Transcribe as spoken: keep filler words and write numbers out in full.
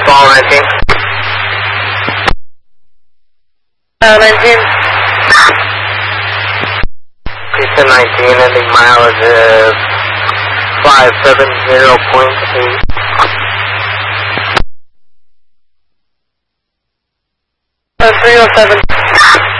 ball nineteen. Uh, nineteen. Pista nineteen, ending mileage is five seven zero point eight. three oh seven.